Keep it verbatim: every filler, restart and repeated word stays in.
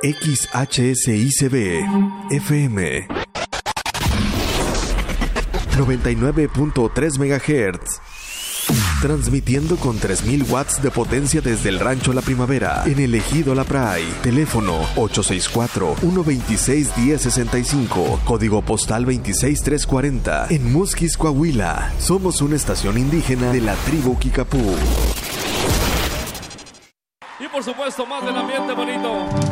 X H S I C B F M noventa y nueve punto tres megahertz. Transmitiendo con tres mil watts de potencia desde el Rancho La Primavera, en el Ejido La Pray. Teléfono ocho seis cuatro, uno dos seis, uno cero seis cinco. Código postal veintiséis mil trescientos cuarenta. En Musquis, Coahuila. Somos una estación indígena de la tribu Kikapú. Y por supuesto, más del ambiente bonito.